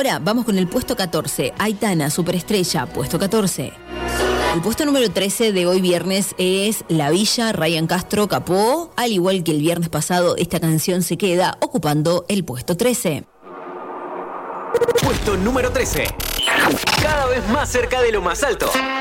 Ahora vamos con el puesto 14. Aitana, Superestrella, puesto 14. El puesto número 13 de hoy viernes es La Villa, Ryan Castro, Capó. Al igual que el viernes pasado, esta canción se queda ocupando el puesto 13. Puesto número 13. Cada vez más cerca de lo más alto.